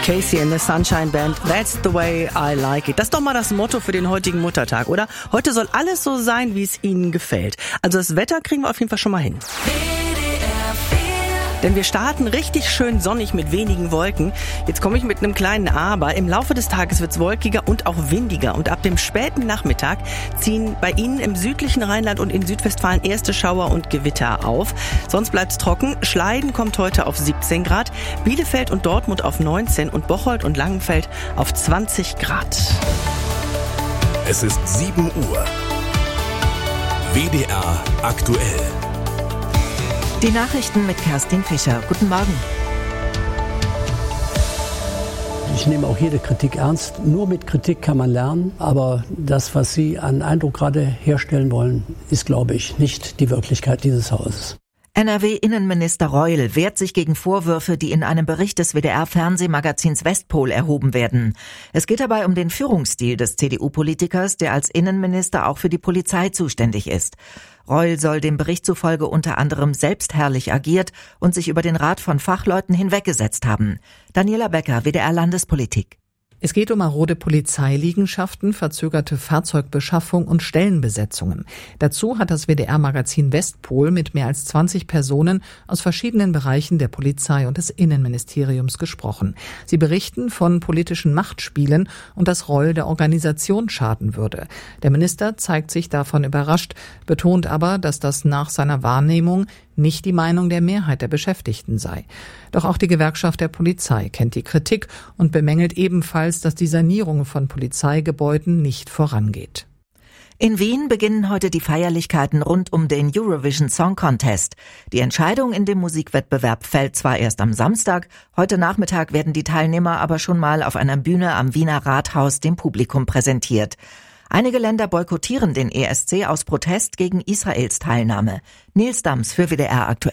Casey and the Sunshine Band, That's the way I like it. Das ist doch mal das Motto für den heutigen Muttertag, oder? Heute soll alles so sein, wie es Ihnen gefällt. Also das Wetter kriegen wir auf jeden Fall schon mal hin. Denn wir starten richtig schön sonnig mit wenigen Wolken. Jetzt komme ich mit einem kleinen Aber. Im Laufe des Tages wird es wolkiger und auch windiger. Und ab dem späten Nachmittag ziehen bei Ihnen im südlichen Rheinland und in Südwestfalen erste Schauer und Gewitter auf. Sonst bleibt es trocken. Schleiden kommt heute auf 17 Grad. Bielefeld und Dortmund auf 19 und Bocholt und Langenfeld auf 20 Grad. Es ist 7 Uhr. WDR aktuell. Die Nachrichten mit Kerstin Fischer. Guten Morgen. Ich nehme auch jede Kritik ernst. Nur mit Kritik kann man lernen. Aber das, was Sie an Eindruck gerade herstellen wollen, ist, glaube ich, nicht die Wirklichkeit dieses Hauses. NRW-Innenminister Reul wehrt sich gegen Vorwürfe, die in einem Bericht des WDR-Fernsehmagazins Westpol erhoben werden. Es geht dabei um den Führungsstil des CDU-Politikers, der als Innenminister auch für die Polizei zuständig ist. Reul soll dem Bericht zufolge unter anderem selbstherrlich agiert und sich über den Rat von Fachleuten hinweggesetzt haben. Daniela Becker, WDR-Landespolitik. Es geht um marode Polizeiliegenschaften, verzögerte Fahrzeugbeschaffung und Stellenbesetzungen. Dazu hat das WDR-Magazin Westpol mit mehr als 20 Personen aus verschiedenen Bereichen der Polizei und des Innenministeriums gesprochen. Sie berichten von politischen Machtspielen und dass Reul der Organisation schaden würde. Der Minister zeigt sich davon überrascht, betont aber, dass das nach seiner Wahrnehmung nicht die Meinung der Mehrheit der Beschäftigten sei. Doch auch die Gewerkschaft der Polizei kennt die Kritik und bemängelt ebenfalls, dass die Sanierung von Polizeigebäuden nicht vorangeht. In Wien beginnen heute die Feierlichkeiten rund um den Eurovision Song Contest. Die Entscheidung in dem Musikwettbewerb fällt zwar erst am Samstag, heute Nachmittag werden die Teilnehmer aber schon mal auf einer Bühne am Wiener Rathaus dem Publikum präsentiert. Einige Länder boykottieren den ESC aus Protest gegen Israels Teilnahme. Nils Dams für WDR aktuell.